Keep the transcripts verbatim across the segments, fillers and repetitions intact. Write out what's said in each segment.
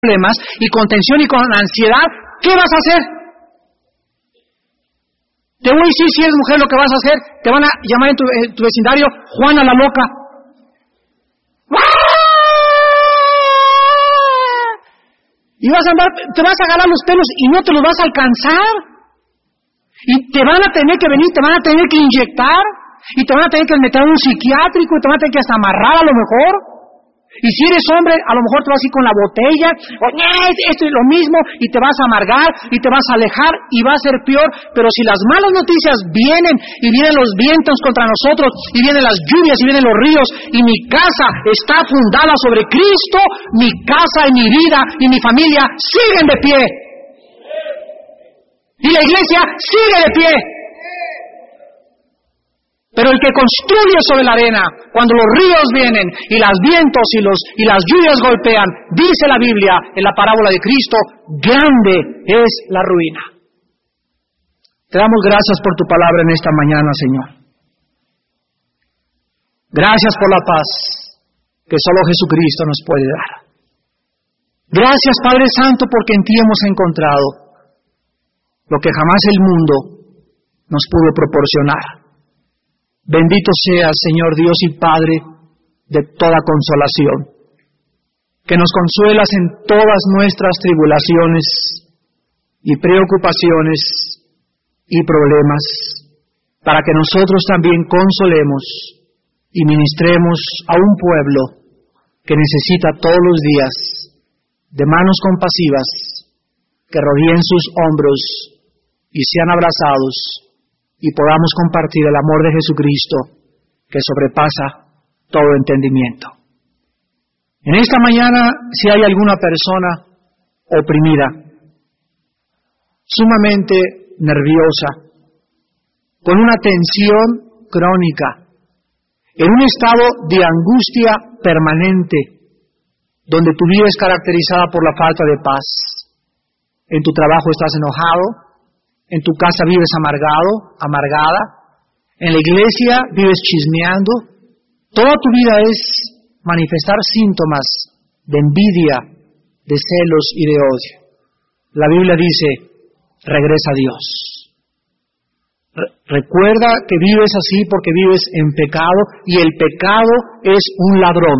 problemas y con tensión y con ansiedad, ¿qué vas a hacer? Te voy a decir, si eres mujer, lo que vas a hacer. Te van a llamar en tu, en tu vecindario Juana la loca. Y vas a andar, te vas a agarrar los pelos y no te los vas a alcanzar. Y te van a tener que venir, te van a tener que inyectar. Y te van a tener que meter a un psiquiátrico y te van a tener que hasta amarrar a lo mejor. Y si eres hombre, a lo mejor te vas a ir con la botella, o, esto es lo mismo, y te vas a amargar, y te vas a alejar, y va a ser peor. Pero si las malas noticias vienen, y vienen los vientos contra nosotros, y vienen las lluvias, y vienen los ríos, y mi casa está fundada sobre Cristo, mi casa y mi vida y mi familia siguen de pie. Y la iglesia sigue de pie. Pero el que construye sobre la arena, cuando los ríos vienen y los vientos y, los, y las lluvias golpean, dice la Biblia en la parábola de Cristo, grande es la ruina. Te damos gracias por tu palabra en esta mañana, Señor. Gracias por la paz que solo Jesucristo nos puede dar. Gracias, Padre Santo, porque en ti hemos encontrado lo que jamás el mundo nos pudo proporcionar. Bendito seas, Señor Dios y Padre de toda consolación, que nos consuelas en todas nuestras tribulaciones y preocupaciones y problemas, para que nosotros también consolemos y ministremos a un pueblo que necesita todos los días de manos compasivas que rodeen sus hombros y sean abrazados, y podamos compartir el amor de Jesucristo que sobrepasa todo entendimiento. En esta mañana, si hay alguna persona oprimida, sumamente nerviosa, con una tensión crónica, en un estado de angustia permanente, donde tu vida es caracterizada por la falta de paz, en tu trabajo estás enojado, en tu casa vives amargado, amargada, en la iglesia vives chismeando, toda tu vida es manifestar síntomas de envidia, de celos y de odio. La Biblia dice, regresa a Dios. Re- recuerda que vives así porque vives en pecado y el pecado es un ladrón.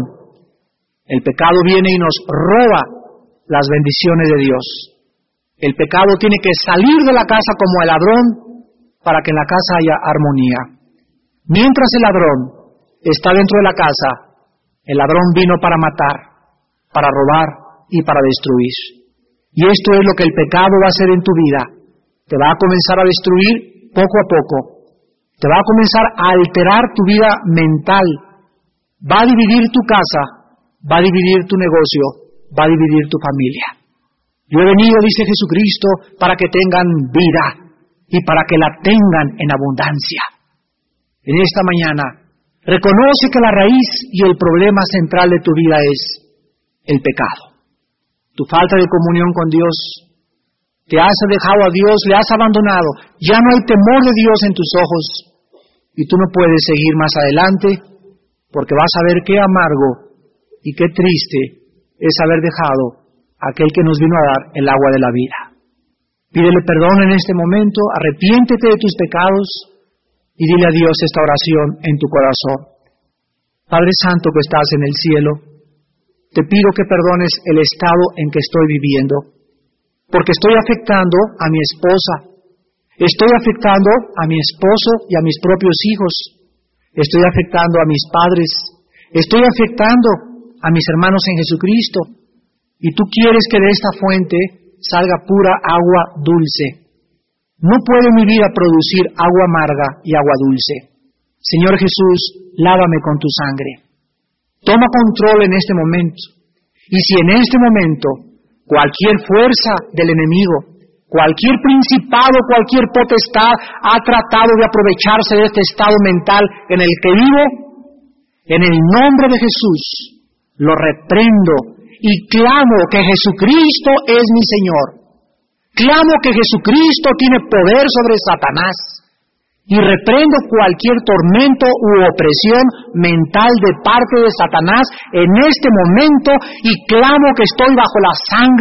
El pecado viene y nos roba las bendiciones de Dios. El pecado tiene que salir de la casa como el ladrón para que en la casa haya armonía. Mientras el ladrón está dentro de la casa, el ladrón vino para matar, para robar y para destruir. Y esto es lo que el pecado va a hacer en tu vida. Te va a comenzar a destruir poco a poco. Te va a comenzar a alterar tu vida mental. Va a dividir tu casa, va a dividir tu negocio, va a dividir tu familia. Yo he venido, dice Jesucristo, para que tengan vida y para que la tengan en abundancia. En esta mañana, reconoce que la raíz y el problema central de tu vida es el pecado. Tu falta de comunión con Dios, te has dejado a Dios, le has abandonado, ya no hay temor de Dios en tus ojos y tú no puedes seguir más adelante porque vas a ver qué amargo y qué triste es haber dejado aquel que nos vino a dar el agua de la vida. Pídele perdón en este momento, arrepiéntete de tus pecados y dile a Dios esta oración en tu corazón. Padre Santo que estás en el cielo, te pido que perdones el estado en que estoy viviendo, porque estoy afectando a mi esposa, estoy afectando a mi esposo y a mis propios hijos, estoy afectando a mis padres, estoy afectando a mis hermanos en Jesucristo. Y tú quieres que de esta fuente salga pura agua dulce. No puede mi vida producir agua amarga y agua dulce. Señor Jesús, lávame con tu sangre. Toma control en este momento. Y si en este momento cualquier fuerza del enemigo, cualquier principado, cualquier potestad ha tratado de aprovecharse de este estado mental en el que vivo, en el nombre de Jesús, lo reprendo. Y clamo que Jesucristo es mi Señor. Clamo que Jesucristo tiene poder sobre Satanás. y reprendo cualquier tormento u opresión mental de parte de Satanás en este momento y clamo que estoy bajo la sangre